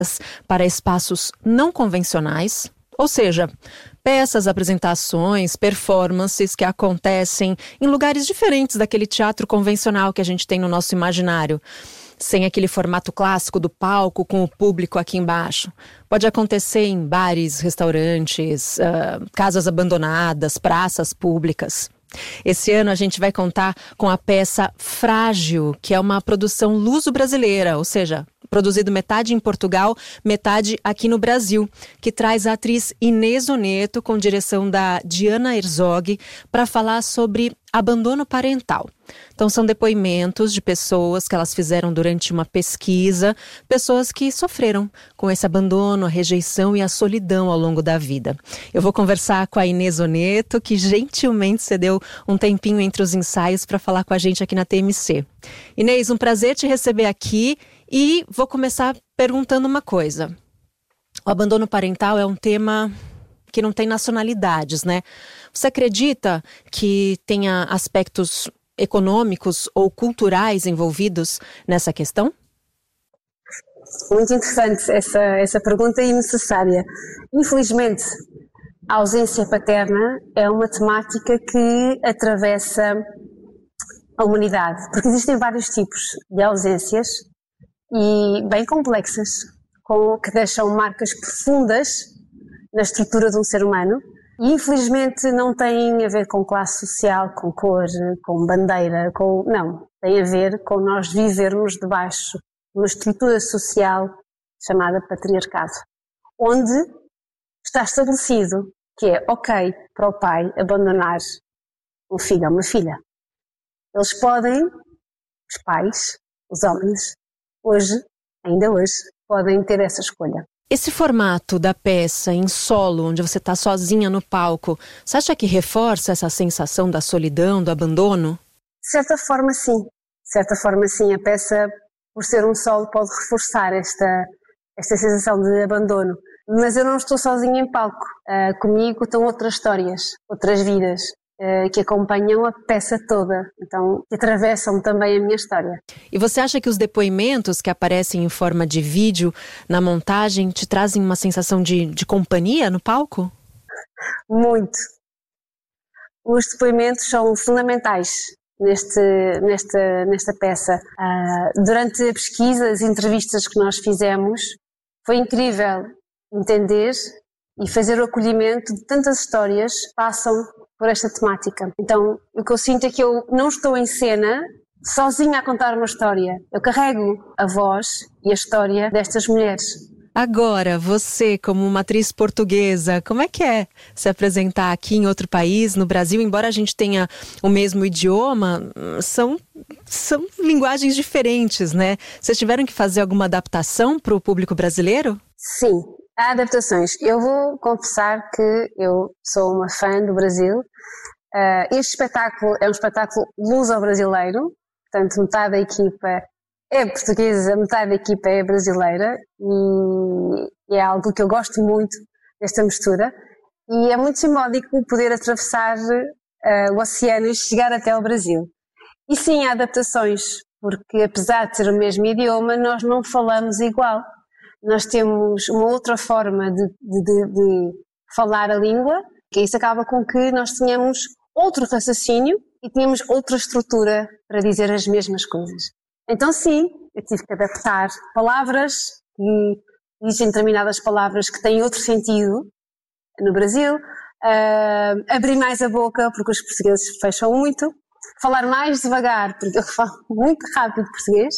para espaços não convencionais, ou seja, peças, apresentações, performances que acontecem em lugares diferentes daquele teatro convencional que a gente tem no nosso imaginário, sem aquele formato clássico do palco com o público aqui embaixo. Pode acontecer em bares, restaurantes, casas abandonadas, praças públicas. Esse ano a gente vai contar com a peça Frágil, que é uma produção luso-brasileira, ou seja, produzido metade em Portugal, metade aqui no Brasil, que traz a atriz Inês Oneto, com direção da Diana Herzog, para falar sobre abandono parental. Então são depoimentos de pessoas que elas fizeram durante uma pesquisa, pessoas que sofreram com esse abandono, a rejeição e a solidão ao longo da vida. Eu vou conversar com a Inês Oneto, que gentilmente cedeu um tempinho entre os ensaios para falar com a gente aqui na TMC. Inês, um prazer te receber aqui e vou começar perguntando uma coisa. O abandono parental é um tema que não tem nacionalidades, né? Você acredita que tenha aspectos econômicos ou culturais envolvidos nessa questão? Muito interessante essa pergunta e necessária. Infelizmente, a ausência paterna é uma temática que atravessa a humanidade, porque existem vários tipos de ausências e bem complexas, que deixam marcas profundas na estrutura de um ser humano. E infelizmente não tem a ver com classe social, com cor, com bandeira, não. Tem a ver com nós vivermos debaixo de uma estrutura social chamada patriarcado, onde está estabelecido que é ok para o pai abandonar um filho ou uma filha. Eles podem, os pais, os homens, ainda hoje, podem ter essa escolha. Esse formato da peça em solo, onde você está sozinha no palco, você acha que reforça essa sensação da solidão, do abandono? De certa forma, sim. De certa forma, sim. A peça, por ser um solo, pode reforçar esta sensação de abandono. Mas eu não estou sozinha em palco. Comigo estão outras histórias, outras vidas, que acompanham a peça toda, então que atravessam também a minha história. E você acha que os depoimentos que aparecem em forma de vídeo na montagem te trazem uma sensação de companhia no palco? Muito. Os depoimentos são fundamentais nesta peça. Durante a pesquisa, as entrevistas que nós fizemos, foi incrível entender e fazer o acolhimento de tantas histórias que passam por esta temática. Então, o que eu sinto é que eu não estou em cena sozinha a contar uma história. Eu carrego a voz e a história destas mulheres. Agora, você, como uma atriz portuguesa, como é que é se apresentar aqui em outro país, no Brasil? Embora a gente tenha o mesmo idioma, são linguagens diferentes, né? Vocês tiveram que fazer alguma adaptação para o público brasileiro? Sim, há adaptações. Eu vou confessar que eu sou uma fã do Brasil. Este espetáculo é um espetáculo luso-brasileiro, portanto metade da equipa é portuguesa, metade da equipa é brasileira e é algo que eu gosto muito desta mistura e é muito simbólico poder atravessar o oceano e chegar até ao Brasil. E sim, há adaptações, porque apesar de ser o mesmo idioma, nós não falamos igual. Nós temos uma outra forma de falar a língua, que isso acaba com que nós tenhamos outro raciocínio e tínhamos outra estrutura para dizer as mesmas coisas. Então sim, eu tive que adaptar palavras e existem determinadas palavras que têm outro sentido no Brasil, abrir mais a boca porque os portugueses fecham muito, falar mais devagar porque eu falo muito rápido português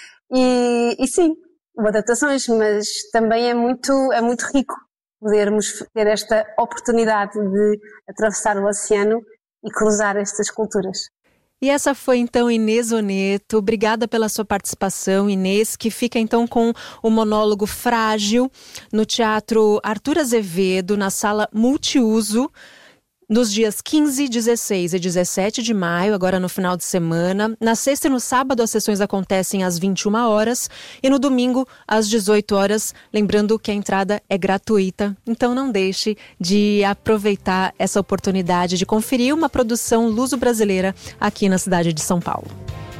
e sim, adaptações, mas também é muito rico podermos ter esta oportunidade de atravessar o oceano e cruzar estas culturas. E essa foi então Inês Oneto. Obrigada pela sua participação, Inês, que fica então com o monólogo Frágil no Teatro Arthur Azevedo, na sala multiuso, nos dias 15, 16 e 17 de maio, agora no final de semana. Na sexta e no sábado as sessões acontecem às 21 horas e no domingo às 18 horas, lembrando que a entrada é gratuita. Então não deixe de aproveitar essa oportunidade de conferir uma produção luso-brasileira aqui na cidade de São Paulo.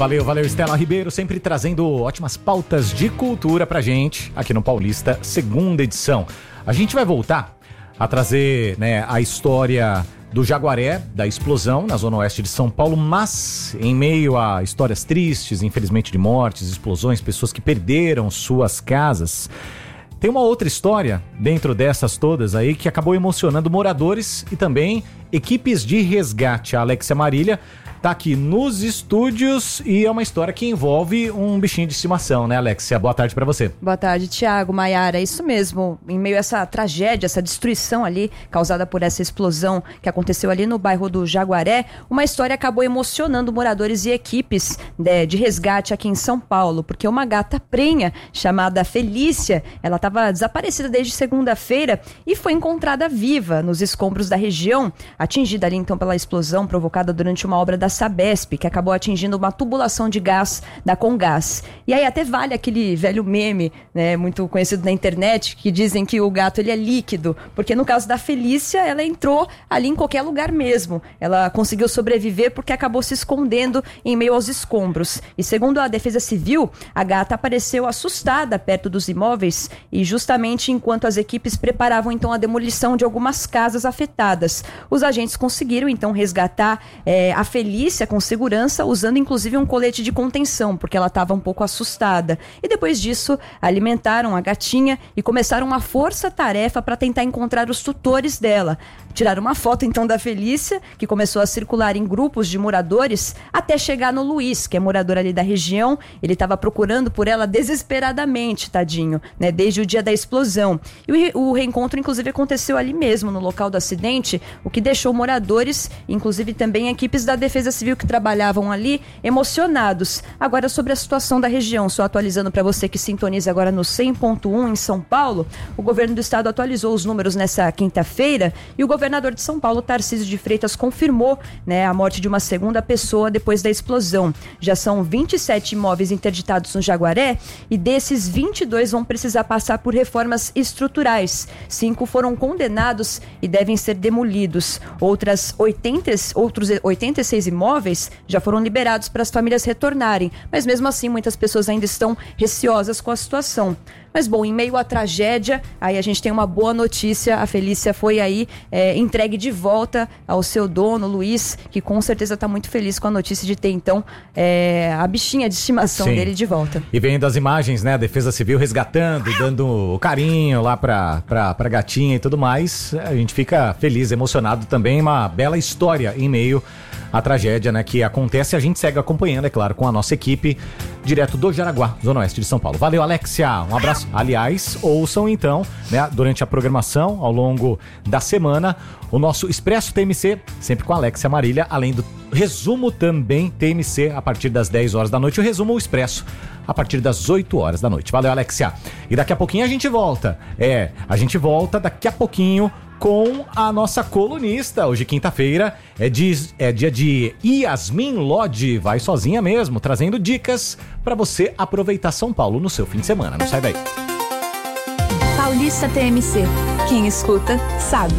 Valeu, Estela Ribeiro, sempre trazendo ótimas pautas de cultura pra gente, aqui no Paulista, segunda edição. A gente vai voltar a trazer, né, a história do Jaguaré, da explosão na zona oeste de São Paulo, mas em meio a histórias tristes, infelizmente de mortes, explosões, pessoas que perderam suas casas, tem uma outra história dentro dessas todas aí que acabou emocionando moradores e também equipes de resgate. A Alexia Marília tá aqui nos estúdios e é uma história que envolve um bichinho de estimação, né, Alexia? Boa tarde pra você. Boa tarde, Thiago, Maiara, é isso mesmo. Em meio a essa tragédia, essa destruição ali, causada por essa explosão que aconteceu ali no bairro do Jaguaré, uma história acabou emocionando moradores e equipes de resgate aqui em São Paulo, porque uma gata prenha chamada Felícia, ela estava desaparecida desde segunda-feira e foi encontrada viva nos escombros da região, atingida ali então pela explosão provocada durante uma obra da Sabesp, que acabou atingindo uma tubulação de gás da Comgás. E aí até vale aquele velho meme, né, muito conhecido na internet, que dizem que o gato ele é líquido, porque no caso da Felícia, ela entrou ali em qualquer lugar mesmo. Ela conseguiu sobreviver porque acabou se escondendo em meio aos escombros. E segundo a Defesa Civil, a gata apareceu assustada perto dos imóveis e justamente enquanto as equipes preparavam então a demolição de algumas casas afetadas. Os agentes conseguiram então resgatar a Felícia com segurança, usando inclusive um colete de contenção, porque ela estava um pouco assustada. E depois disso, alimentaram a gatinha e começaram uma força-tarefa para tentar encontrar os tutores dela. Tiraram uma foto então da Felícia, que começou a circular em grupos de moradores, até chegar no Luiz, que é morador ali da região. Ele estava procurando por ela desesperadamente, tadinho, né, desde o dia da explosão. E o reencontro, inclusive, aconteceu ali mesmo, no local do acidente, o que deixou moradores, inclusive também equipes da Defesa Civil que trabalhavam ali, emocionados. Agora, sobre a situação da região, só atualizando para você que sintoniza agora no 100.1 em São Paulo, o governo do estado atualizou os números nessa quinta-feira e o governador de São Paulo, Tarcísio de Freitas, confirmou, né, a morte de uma segunda pessoa depois da explosão. Já são 27 imóveis interditados no Jaguaré e desses 22 vão precisar passar por reformas estruturais. 5 foram condenados e devem ser demolidos. Outros 86 imóveis já foram liberados para as famílias retornarem, mas mesmo assim muitas pessoas ainda estão receosas com a situação. Mas bom, em meio à tragédia, aí a gente tem uma boa notícia, a Felícia foi aí entregue de volta ao seu dono, Luiz, que com certeza está muito feliz com a notícia de ter então a bichinha de estimação dele de volta. E vendo as imagens, né, a Defesa Civil resgatando, dando o carinho lá pra gatinha e tudo mais, a gente fica feliz, emocionado também, uma bela história em meio à tragédia, né, que acontece. A gente segue acompanhando, é claro, com a nossa equipe direto do Jaraguá, Zona Oeste de São Paulo. Valeu, Alexia, um abraço. Aliás, ouçam então, né, durante a programação, ao longo da semana, o nosso Expresso TMC, sempre com a Alexia Marília, além do resumo também TMC a partir das 10 horas da noite, o resumo Expresso a partir das 8 horas da noite. Valeu, Alexia. E daqui a pouquinho a gente volta. A gente volta daqui a pouquinho com a nossa colunista. Hoje, quinta-feira, é dia de Yasmin Lodge. Vai sozinha mesmo, trazendo dicas para você aproveitar São Paulo no seu fim de semana. Não sai daí. Paulista TMC. Quem escuta, sabe.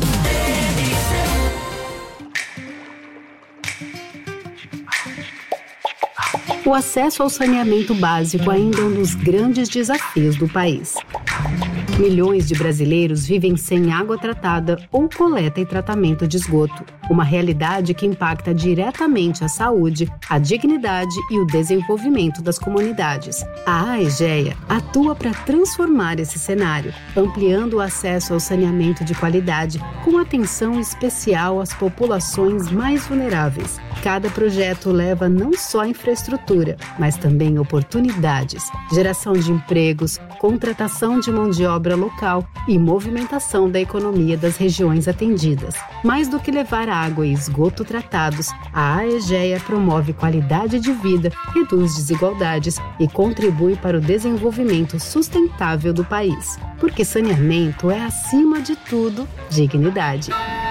O acesso ao saneamento básico ainda é um dos grandes desafios do país. Milhões de brasileiros vivem sem água tratada ou coleta e tratamento de esgoto. Uma realidade que impacta diretamente a saúde, a dignidade e o desenvolvimento das comunidades. A AEGEA atua para transformar esse cenário, ampliando o acesso ao saneamento de qualidade, com atenção especial às populações mais vulneráveis. Cada projeto leva não só infraestrutura, mas também oportunidades, geração de empregos, contratação de mão de obra local e movimentação da economia das regiões atendidas. Mais do que levar água e esgoto tratados, a AEGEA promove qualidade de vida, reduz desigualdades e contribui para o desenvolvimento sustentável do país. Porque saneamento é, acima de tudo, dignidade.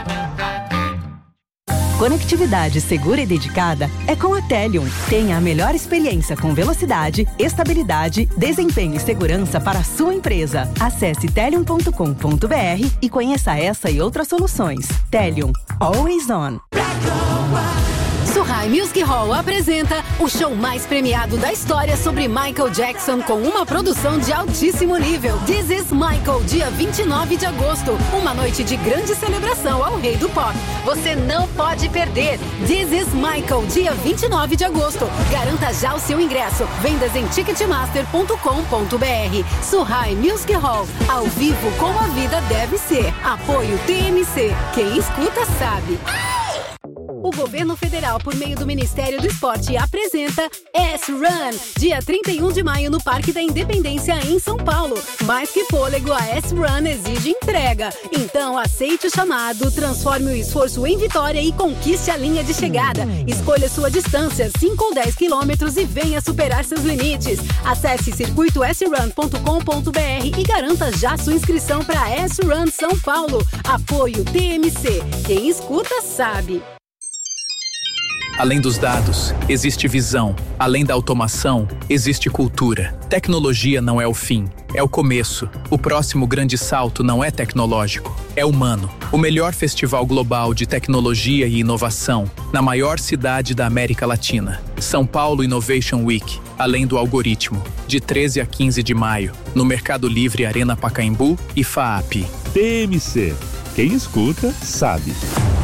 Conectividade segura e dedicada é com a Telium. Tenha a melhor experiência com velocidade, estabilidade, desempenho e segurança para a sua empresa. Acesse telium.com.br e conheça essa e outras soluções. Telium. Always on. Surrai Music Hall apresenta o show mais premiado da história sobre Michael Jackson com uma produção de altíssimo nível. This is Michael, dia 29 de agosto. Uma noite de grande celebração ao rei do pop. Você não pode perder. This is Michael, dia 29 de agosto. Garanta já o seu ingresso. Vendas em ticketmaster.com.br. Suhai Music Hall, ao vivo como a vida deve ser. Apoio TMC. Quem escuta sabe. O governo federal, por meio do Ministério do Esporte, apresenta S-Run, dia 31 de maio no Parque da Independência, em São Paulo. Mais que fôlego, a S-Run exige entrega. Então, aceite o chamado, transforme o esforço em vitória e conquiste a linha de chegada. Escolha sua distância, 5 ou 10 quilômetros, e venha superar seus limites. Acesse circuitosrun.com.br e garanta já sua inscrição para S-Run São Paulo. Apoio TMC. Quem escuta sabe. Além dos dados, existe visão. Além da automação, existe cultura. Tecnologia não é o fim, é o começo. O próximo grande salto não é tecnológico, é humano. O melhor festival global de tecnologia e inovação, na maior cidade da América Latina. São Paulo Innovation Week, além do algoritmo, de 13 a 15 de maio, no Mercado Livre Arena Pacaembu e FAAP. TMC. Quem escuta, sabe.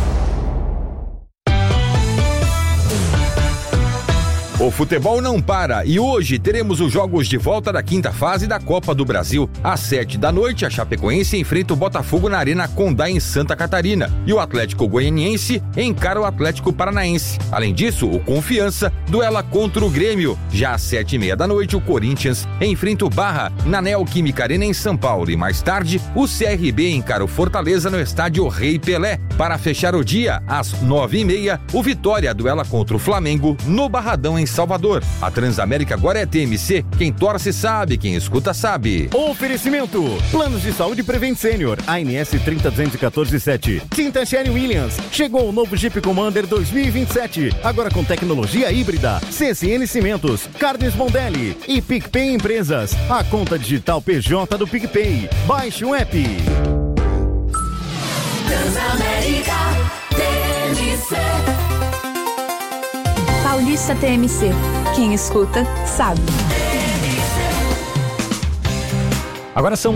O futebol não para e hoje teremos os jogos de volta da quinta fase da Copa do Brasil. Às 7h, a Chapecoense enfrenta o Botafogo na Arena Condá, em Santa Catarina, e o Atlético Goianiense encara o Atlético Paranaense. Além disso, o Confiança duela contra o Grêmio. Já às 7h30, o Corinthians enfrenta o Barra na Neoquímica Arena, em São Paulo, e mais tarde o CRB encara o Fortaleza no estádio Rei Pelé. Para fechar o dia, às 9h30, o Vitória duela contra o Flamengo no Barradão, em Salvador. A Transamérica agora é TMC. Quem torce sabe, quem escuta sabe. Oferecimento: Planos de Saúde Prevent Senior, ANS 30147. Tinta Sherwin Williams. Chegou o novo Jeep Commander 2027. Agora com tecnologia híbrida. CSN Cimentos, Carnes Mondelli e PicPay Empresas. A conta digital PJ do PicPay. Baixe o app. Transamérica TMC. Paulista TMC. Quem escuta, sabe. Agora são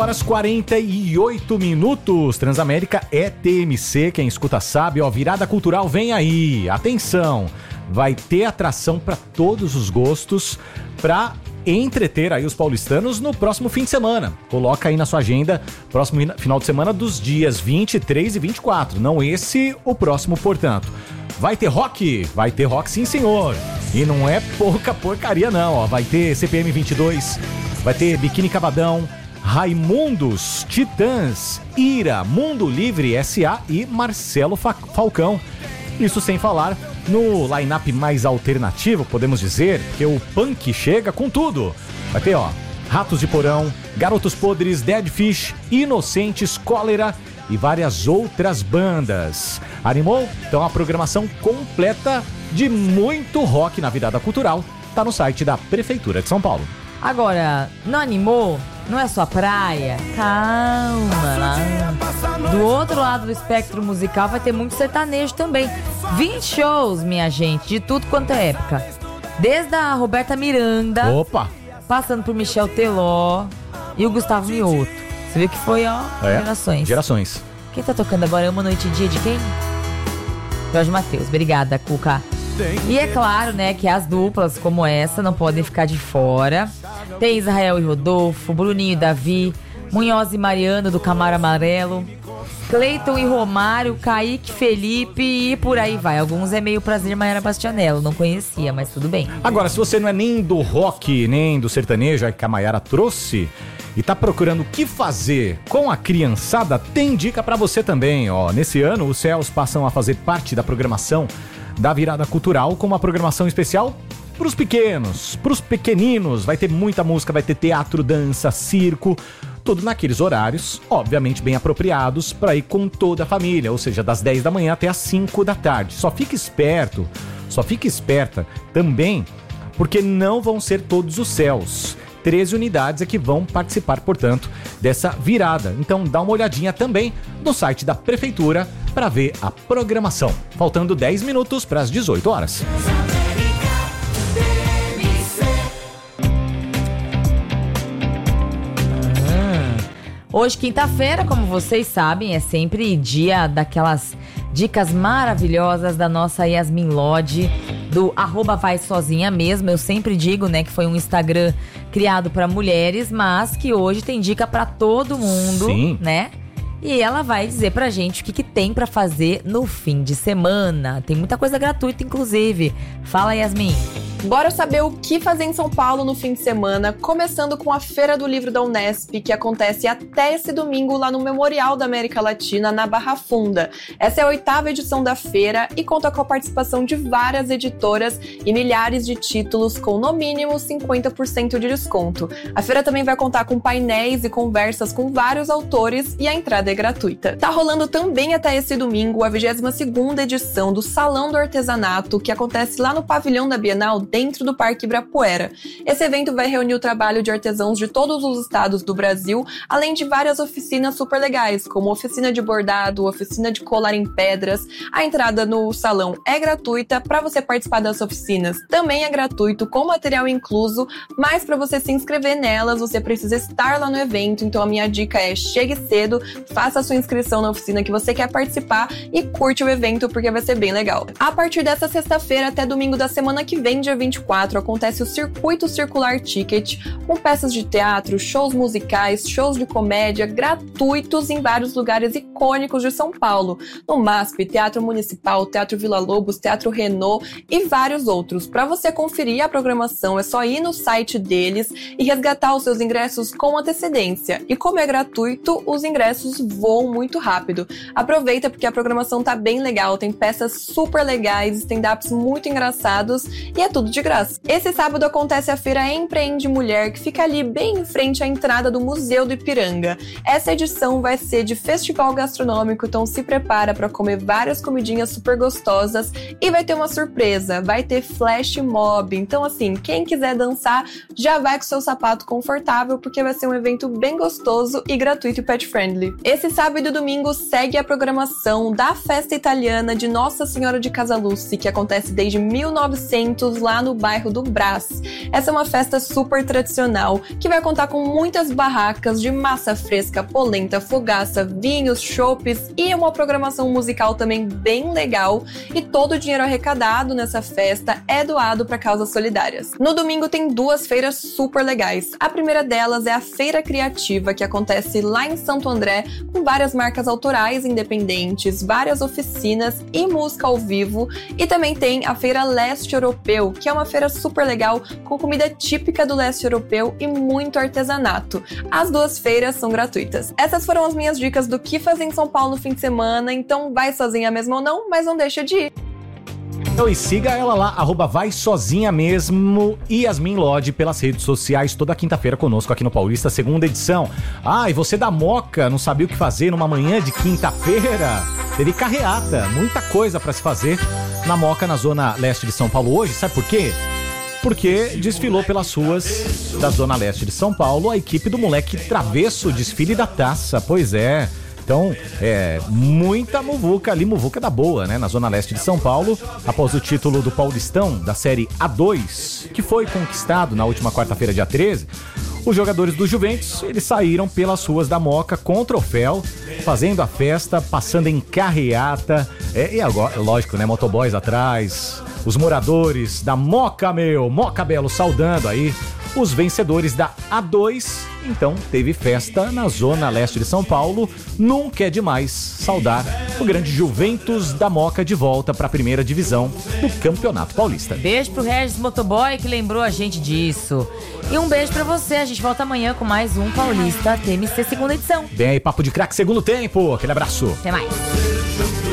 5h48. Transamérica é TMC. Quem escuta sabe. Ó, virada cultural vem aí. Atenção. Vai ter atração para todos os gostos, para entreter aí os paulistanos no próximo fim de semana. Coloca aí na sua agenda, próximo final de semana dos dias 23 e 24. Não esse, o próximo, portanto. Vai ter rock? Vai ter rock, sim, senhor. E não é pouca porcaria, não, ó. Vai ter CPM 22, vai ter Biquíni Cavadão, Raimundos, Titãs, Ira, Mundo Livre S.A. e Marcelo Falcão. Isso sem falar no line-up mais alternativo, podemos dizer, porque o punk chega com tudo. Vai ter, ó, Ratos de Porão, Garotos Podres, Dead Fish, Inocentes, Cólera e várias outras bandas. Animou? Então a programação completa de muito rock na virada cultural tá no site da Prefeitura de São Paulo. Agora, não animou? Não é sua praia? Calma lá. Do outro lado do espectro musical vai ter muito sertanejo também. 20 shows, minha gente, de tudo quanto é época. Desde a Roberta Miranda, opa, passando por Michel Teló e o Gustavo Mioto. Você viu que foi, ó, gerações. Quem tá tocando agora? Uma Noite e Dia de quem? Jorge Mateus. Obrigada, Cuca. E é claro, né, que as duplas como essa não podem ficar de fora. Tem Israel e Rodolfo, Bruninho e Davi, Munhoz e Mariano do Camaro Amarelo, Cleiton e Romário, Kaique, Felipe e por aí vai. Alguns é meio Prazer Maiara Bastianello, não conhecia, mas tudo bem. Agora, se você não é nem do rock, nem do sertanejo que a Maiara trouxe e tá procurando o que fazer com a criançada, tem dica pra você também, ó. Nesse ano, os Céus passam a fazer parte da programação da virada cultural com uma programação especial pros pequenos, pros pequeninos. Vai ter muita música, vai ter teatro, dança, circo, tudo naqueles horários, obviamente bem apropriados para ir com toda a família, ou seja, das 10 da manhã até as 5 da tarde. Só fique esperto, só fique esperta também, porque não vão ser todos os céus. 13 unidades é que vão participar, portanto, dessa virada. Então dá uma olhadinha também no site da Prefeitura para ver a programação. Faltando 10 minutos para as 18 horas. Hoje, quinta-feira, como vocês sabem, é sempre dia daquelas dicas maravilhosas da nossa Yasmin Lodge, do @vai-sozinha-mesmo. Eu sempre digo, né, que foi um Instagram criado para mulheres, mas que hoje tem dica para todo mundo, Sim. né? E ela vai dizer pra gente o que tem pra fazer no fim de semana. Tem muita coisa gratuita, inclusive. Fala, Yasmin. Bora saber o que fazer em São Paulo no fim de semana, começando com a Feira do Livro da Unesp, que acontece até esse domingo lá no Memorial da América Latina, na Barra Funda. Essa é a 8ª edição da feira e conta com a participação de várias editoras e milhares de títulos com, no mínimo, 50% de desconto. A feira também vai contar com painéis e conversas com vários autores e a entrada é gratuita. Tá rolando também até esse domingo a 22ª edição do Salão do Artesanato, que acontece lá no pavilhão da Bienal, dentro do Parque Ibirapuera. Esse evento vai reunir o trabalho de artesãos de todos os estados do Brasil, além de várias oficinas super legais, como oficina de bordado, oficina de colar em pedras. A entrada no salão é gratuita para você participar das oficinas. Também é gratuito, com material incluso, mas para você se inscrever nelas, você precisa estar lá no evento. Então a minha dica é: chegue cedo, faça a sua inscrição na oficina que você quer participar e curte o evento, porque vai ser bem legal. A partir dessa sexta-feira até domingo da semana que vem, dia 24, acontece o Circuito Circular Ticket, com peças de teatro, shows musicais, shows de comédia gratuitos em vários lugares icônicos de São Paulo, no MASP, Teatro Municipal, Teatro Vila Lobos, Teatro Renault e vários outros. Para você conferir a programação, é só ir no site deles e resgatar os seus ingressos com antecedência. E como é gratuito, os ingressos voam muito rápido. Aproveita, porque a programação tá bem legal, tem peças super legais, stand-ups muito engraçados e é tudo de graça. Esse sábado acontece a Feira Empreende Mulher, que fica ali bem em frente à entrada do Museu do Ipiranga. Essa edição vai ser de festival gastronômico, então se prepara para comer várias comidinhas super gostosas e vai ter uma surpresa, vai ter flash mob. Então assim, quem quiser dançar já vai com seu sapato confortável, porque vai ser um evento bem gostoso e gratuito e pet friendly. Esse sábado e domingo segue a programação da Festa Italiana de Nossa Senhora de Casaluce, que acontece desde 1900 lá no bairro do Brás. Essa é uma festa super tradicional, que vai contar com muitas barracas de massa fresca, polenta, fogaça, vinhos, chopes e uma programação musical também bem legal. E todo o dinheiro arrecadado nessa festa é doado para causas solidárias. No domingo tem 2 feiras super legais. A primeira delas é a Feira Criativa, que acontece lá em Santo André, com várias marcas autorais independentes, várias oficinas e música ao vivo. E também tem a Feira Leste Europeu, que é uma feira super legal, com comida típica do leste europeu e muito artesanato. As 2 feiras são gratuitas. Essas foram as minhas dicas do que fazer em São Paulo no fim de semana, então vai sozinha mesmo ou não, mas não deixa de ir. Então, e siga ela lá, @vai-sozinha-mesmo e Yasmin Lodge pelas redes sociais, toda quinta-feira conosco aqui no Paulista, 2ª edição. Ah, e você da Moca não sabia o que fazer numa manhã de quinta-feira? Teve carreata, muita coisa pra se fazer na Moca, na zona leste de São Paulo hoje. Sabe por quê? Porque desfilou pelas ruas da zona leste de São Paulo a equipe do Moleque Travesso, desfile da taça. Pois é. Então, muita muvuca ali, muvuca da boa, né? Na zona leste de São Paulo, após o título do Paulistão da Série A2, que foi conquistado na última quarta-feira, dia 13, os jogadores do Juventus, eles saíram pelas ruas da Moca com o troféu, fazendo a festa, passando em carreata, e agora, lógico, né? Motoboys atrás, os moradores da Moca, Moca Belo, saudando aí os vencedores da A2. Então teve festa na zona leste de São Paulo. Nunca é demais saudar o grande Juventus da Moca de volta para a primeira divisão do Campeonato Paulista. Beijo pro Regis Motoboy, que lembrou a gente disso. E um beijo pra você. A gente volta amanhã com mais um Paulista TMC 2ª edição. Bem aí, Papo de Craque, segundo tempo. Aquele abraço. Até mais.